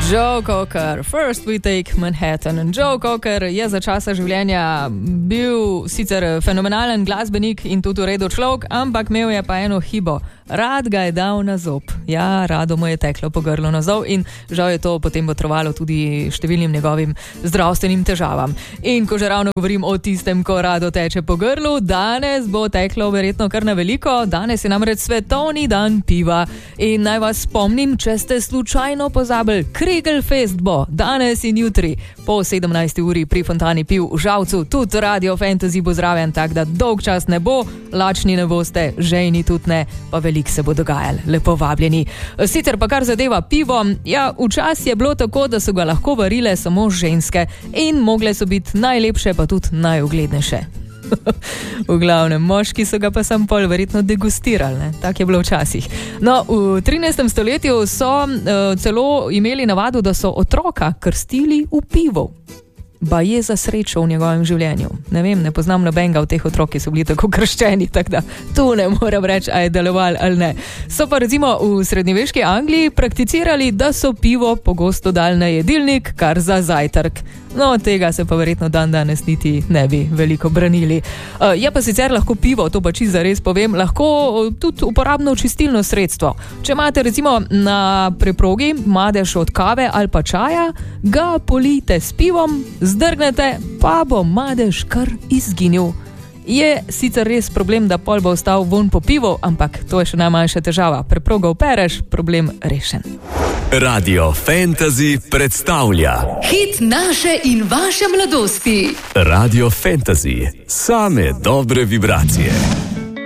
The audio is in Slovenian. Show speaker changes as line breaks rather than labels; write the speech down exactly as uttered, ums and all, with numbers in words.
Joe Cocker, First We Take Manhattan. Joe Cocker je za časa življenja bil sicer fenomenalen glasbenik in tudi v redu človek, ampak imel je pa eno hibo. Rad ga je dal na zob. Ja, rado mu je teklo po grlu navzdol in žal je to potem botrovalo tudi številnim njegovim zdravstvenim težavam. In ko že ravno govorim o tistem, ko rado teče po grlu, danes bo teklo verjetno kar na veliko. Danes je namreč svetovni dan piva. In naj vas spomnim, če ste slučajno pozabili, Krigelfest bo danes in jutri po sedemnajsti uri pri Fontani piv v Žalcu. Tudi Radio Fantasy bo zraven, tak da dolg čas ne bo, lačni ne boste, žejni tudi ne, pa veliko se bo dogajalo. Lepo vabljeni. Sicer pa kar zadeva pivo, ja, včasih je bilo tako, da so ga lahko varile samo ženske in mogle so biti najlepše, pa tudi najuglednejše. V glavnem, moški so ga pa sam pol verjetno degustirali, ne? Tak je bilo včasih. No, v trinajstem stoletju so uh, celo imeli navado, da so otroka krstili v pivo. Ba je za srečo v njegovem življenju. Ne vem, ne poznam nobenega od teh otrok, ki so bili tako krščeni, tako da tu ne moram reči, a je deloval ali ne. So pa recimo v srednjeveški Angliji prakticirali, da so pivo pogosto dali na jedilnik, kar za zajtrk. No, tega se pa verjetno dan danes niti ne bi veliko branili. Uh, je pa sicer lahko pivo, to pa čisto zares povem, lahko tudi uporabno čistilno sredstvo. Če imate recimo na preprogi madež od kave ali pa čaja, ga polijte s pivom, zdrgnete, pa bo madež kar izginil. Je sicer res problem, da pol bo ostal von po pivu, ampak to je še najmanjša težava. Preprogo opereš, problem rešen.
Radio Fantasy predstavlja
hit naše in vaše mladosti.
Radio Fantasy, same dobre vibracije.